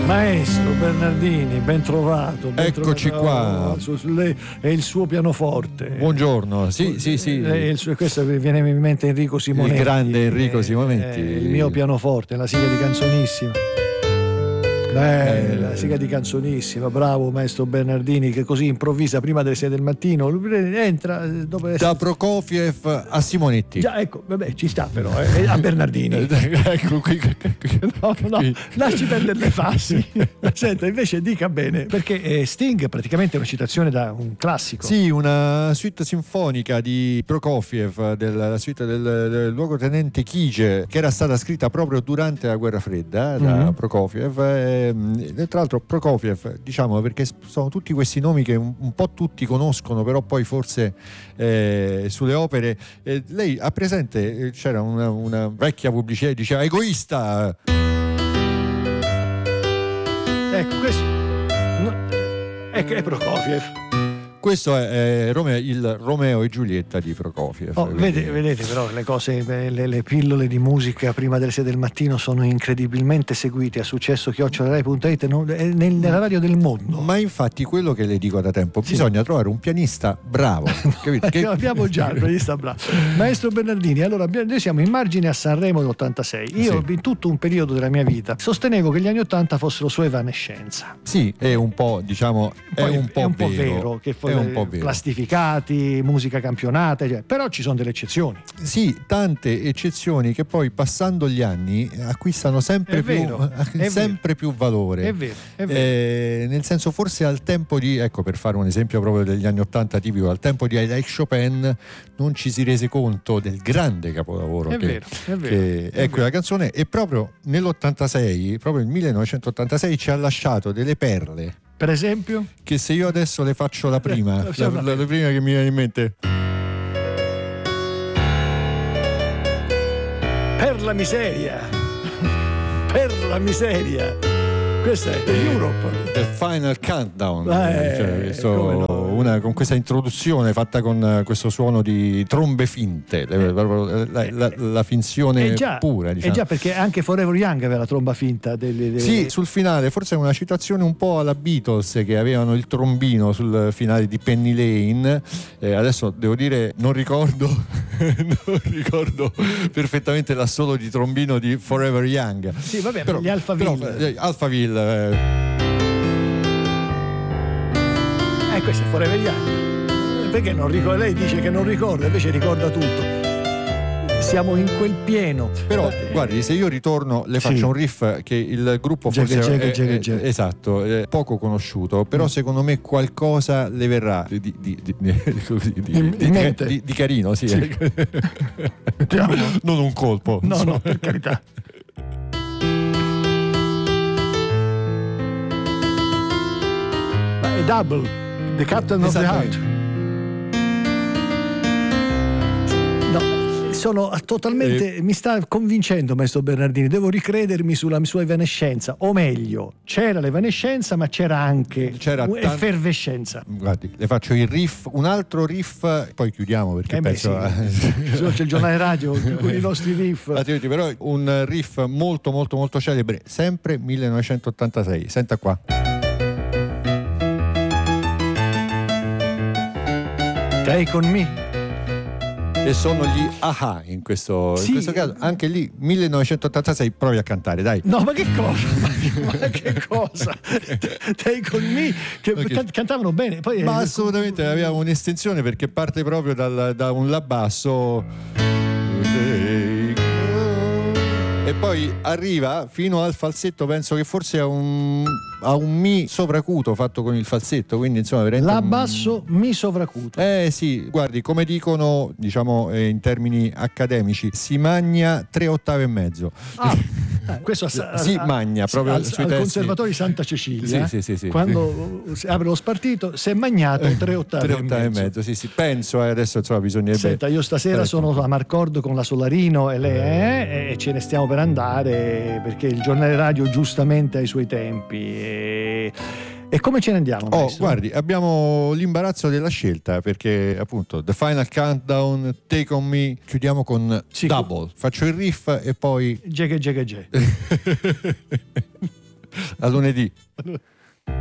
Maestro Bernardini, ben trovato. Eccoci qua. È il suo pianoforte. Buongiorno, sì. Questo viene in mente Enrico Simonetti. Il grande Enrico Simonetti. Il mio pianoforte, la sigla di Canzonissima. La sigla di Canzonissima, bravo maestro Bernardini, che così improvvisa prima delle 6 del mattino, entra dopo da Prokofiev a Simonetti. Già, ecco, vabbè, ci sta però, a Bernardini. Ecco qui. No, lasci perdere le fasi. Senta, invece dica bene, perché Sting praticamente è una citazione da un classico. Sì, una suite sinfonica di Prokofiev, della suite del luogotenente Kije, che era stata scritta proprio durante la guerra fredda da Prokofiev. Tra l'altro Prokofiev, diciamo, perché sono tutti questi nomi che un po' tutti conoscono, però poi forse sulle opere lei ha presente, c'era una vecchia pubblicità che diceva egoista. Ecco, questo è Prokofiev. Questo è il Romeo e Giulietta di Prokofiev. Vedete però le cose, le pillole di musica prima delle 6 del mattino sono incredibilmente seguite a successo@rai.it nella radio del mondo. Ma infatti quello che le dico da tempo, bisogna trovare un pianista bravo. Capito? Abbiamo già il pianista bravo. Maestro Bernardini, allora noi siamo in margine a Sanremo dell'86. Io in tutto un periodo della mia vita sostenevo che gli anni 80 fossero su Evanescenza. Sì, è un po', diciamo, è un po' vero che è un po' vero. Plastificati, musica campionata, però ci sono delle eccezioni. Sì, tante eccezioni che poi passando gli anni acquistano sempre più valore. È vero. Nel senso, forse al tempo di, ecco, per fare un esempio proprio degli anni 80 tipico, al tempo di I Like Chopin non ci si rese conto del grande capolavoro è vero. Quella canzone, e proprio nell'86, proprio il 1986 ci ha lasciato delle perle. Per esempio? Che se io adesso le faccio la prima, la prima che mi viene in mente. Per la miseria. Questa è Europe. The Final Countdown. Con questa introduzione fatta con questo suono di trombe finte, la finzione pura. Diciamo. Già, perché anche Forever Young aveva la tromba finta. Sì, sul finale, forse è una citazione un po' alla Beatles, che avevano il trombino sul finale di Penny Lane. Adesso devo dire, non ricordo perfettamente l'assolo di trombino di Forever Young. Sì, vabbè, però, gli Alphaville. Questo è Forever Young. Perché non ricorda? Lei dice che non ricorda, invece ricorda tutto. Siamo in quel pieno. Però guardi, se io ritorno le faccio un riff che il gruppo forse esatto, è poco conosciuto, però secondo me qualcosa le verrà di carino, sì. Non un colpo. No, per carità. È Double, The Captain of the Heart. No, sono totalmente, mi sta convincendo maestro Bernardini, devo ricredermi sulla sua evanescenza, o meglio, c'era l'evanescenza ma c'era anche effervescenza. Guardi, le faccio il riff, un altro riff, poi chiudiamo perché penso c'è il giornale radio con i nostri riff. Però un riff molto molto molto celebre, sempre 1986, senta qua. Take on me. E sono gli A-ha in questo caso, anche lì 1986, provi a cantare, dai. No, ma che cosa? Ma che cosa? Take on me, che cantavano bene. Poi ma assolutamente avevamo un'estensione, perché parte proprio da un La basso e poi arriva fino al falsetto, penso che forse a un mi sovracuto fatto con il falsetto, quindi insomma veramente La basso mi sovracuto. Sì, guardi, come dicono, diciamo in termini accademici, si magna 3 ottave e mezzo. Questo si magna proprio al Conservatorio di Santa Cecilia. Sì. Quando si apre lo spartito, si è magnato 3 ottave e mezzo. Sì, penso adesso insomma bisognerebbe. Senta, io stasera sono a Marcordo con la Solarino e lei e ce ne stiamo per andare, perché il giornale radio giustamente ha i suoi tempi. E come ce ne andiamo? Guardi, abbiamo l'imbarazzo della scelta, perché appunto The Final Countdown, Take on Me, chiudiamo con Double. Faccio il riff e poi Jege. A lunedì.